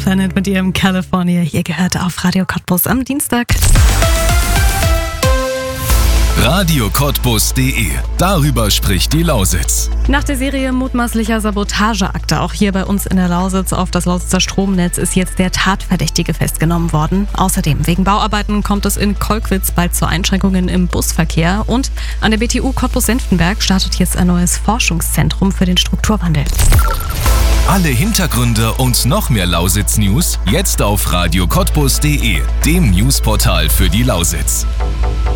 Planet mit ihrem California. Hier gehört auf Radio Cottbus am Dienstag. radiocottbus.de. Darüber spricht die Lausitz. Nach der Serie mutmaßlicher Sabotageakte auch hier bei uns in der Lausitz auf das Lausitzer Stromnetz ist jetzt der Tatverdächtige festgenommen worden. Außerdem wegen Bauarbeiten kommt es in Kolkwitz bald zu Einschränkungen im Busverkehr und an der BTU Cottbus-Senftenberg startet jetzt ein neues Forschungszentrum für den Strukturwandel. Alle Hintergründe und noch mehr Lausitz-News jetzt auf radiocottbus.de, dem Newsportal für die Lausitz.